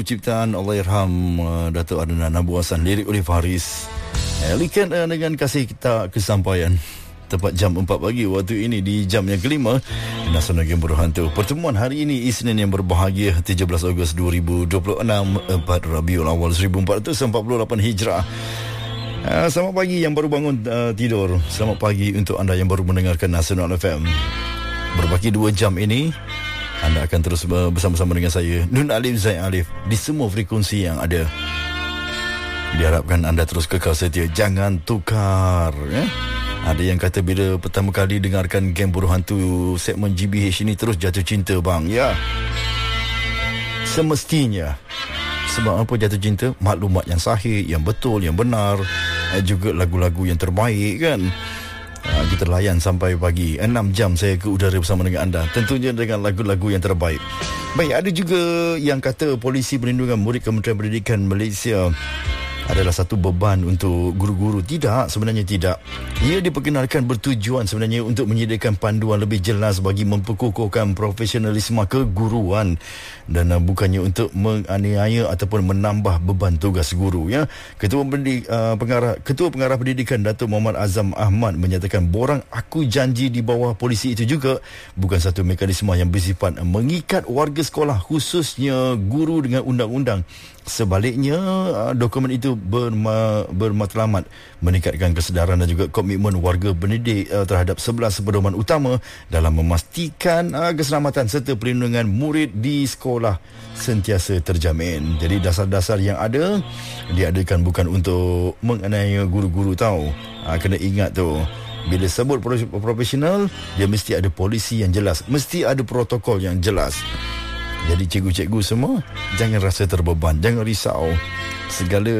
lagu ciptaan Allahyarham Datuk Adnan Abu Hassan, lirik oleh Faris. Likan dengan kasih kita kesampaian. Tepat jam 4 pagi waktu ini di jam yang kelima Nasional Game Berhantu. Pertemuan hari ini Isnin yang berbahagia 17 Ogos 2026 4 Rabiul Awal 1448 Hijrah. Selamat pagi yang baru bangun tidur. Selamat pagi untuk anda yang baru mendengarkan Nasional FM. Berbaki 2 jam ini anda akan terus bersama-sama dengan saya Nun Alif Zaid Alif di semua frekuensi yang ada. Diharapkan anda terus kekal setia, jangan tukar ya. Ada yang kata bila pertama kali dengarkan Game Berhantu segmen GBH ini terus jatuh cinta bang. Ya, semestinya. Sebab apa jatuh cinta? Maklumat yang sahih, yang betul, yang benar, juga lagu-lagu yang terbaik kan. Kita layan sampai pagi 6 jam saya ke udara bersama dengan anda, tentunya dengan lagu-lagu yang terbaik. Baik, ada juga yang kata Polisi Perlindungan Murid Kementerian Pendidikan Malaysia adalah satu beban untuk guru-guru. Tidak, sebenarnya tidak. Ia diperkenalkan bertujuan sebenarnya untuk menyediakan panduan lebih jelas bagi memperkukuhkan profesionalisme keguruan dan bukannya untuk menganiaya ataupun menambah beban tugas guru ya. Ketua Pengarah Pendidikan Datuk Muhammad Azam Ahmad menyatakan borang aku janji di bawah polisi itu juga bukan satu mekanisme yang bersifat mengikat warga sekolah, khususnya guru dengan undang-undang. Sebaliknya, dokumen itu bermatlamat meningkatkan kesedaran dan juga komitmen warga pendidik terhadap 11 pedoman utama dalam memastikan keselamatan serta perlindungan murid di sekolah sentiasa terjamin. Jadi dasar-dasar yang ada diadakan bukan untuk menganiaya guru-guru tahu. Kena ingat tu, bila sebut profesional, dia mesti ada polisi yang jelas, mesti ada protokol yang jelas. Jadi cikgu-cikgu semua jangan rasa terbeban, jangan risau. Segala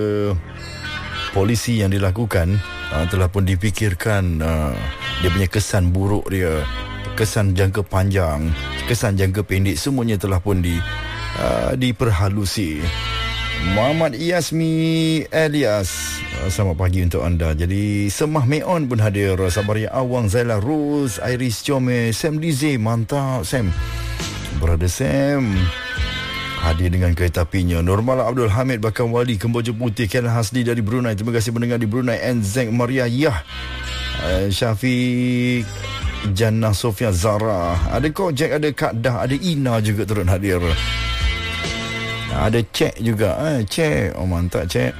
polisi yang dilakukan telah pun dipikirkan dia punya kesan buruk dia, kesan jangka panjang, kesan jangka pendek, semuanya telah pun diperhalusi. Muhammad Yasmi Elias, selamat pagi untuk anda. Jadi Semah Meon pun hadir, Sabaria Awang, Zaila Rose, Iris Chome, Sam Dize, mantap Sam. Brother Sam hadir dengan kereta apinya. Normal Abdul Hamid Bakar Wali, Kemboja Putih, Ken Hasli dari Brunei, terima kasih mendengar di Brunei. Enzek Maria Yah, Syafiq Jannah Sofia Zara, ada Kok Jack, ada Kak Dah, ada Ina juga turut hadir. Ada Cek juga, Cek, oh mantap Cek.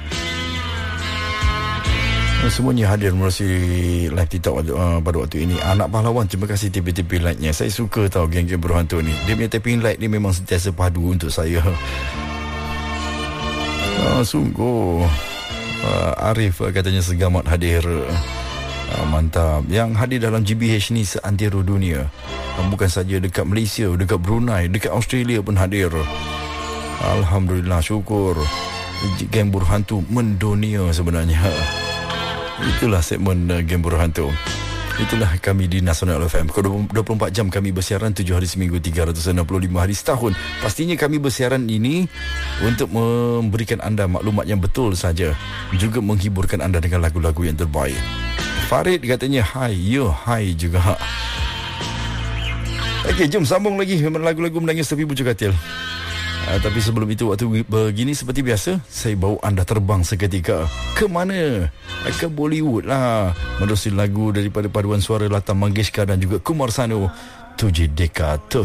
Semuanya hadir melalui live TikTok pada waktu ini. Anak Pahlawan, terima kasih tipi-tipi like-nya. Saya suka tahu geng-geng berhantu ni. Dia punya tapping like ni memang sentiasa padu untuk saya. Sungguh. Arif katanya segamat hadir. Mantap. Yang hadir dalam GBH ni seantero dunia. Bukan saja dekat Malaysia, dekat Brunei, dekat Australia pun hadir. Alhamdulillah, syukur. Geng berhantu mendunia sebenarnya. Itulah segmen Game Berhantu. Itulah kami di Nasional FM. 24 jam kami bersiaran, 7 hari seminggu, 365 hari setahun. Pastinya kami bersiaran ini untuk memberikan anda maklumat yang betul saja, juga menghiburkan anda dengan lagu-lagu yang terbaik. Farid katanya hai, yo hai juga. Okey, jom sambung lagi lagu-lagu menangis tepi Pucuk Katil. Tapi sebelum itu, waktu begini seperti biasa, saya bawa anda terbang seketika. Ke mana? Ke Bollywood lah. Menerusi lagu daripada paduan suara Lata Mangeshkar dan juga Kumar Sanu, Tujhe Dekha To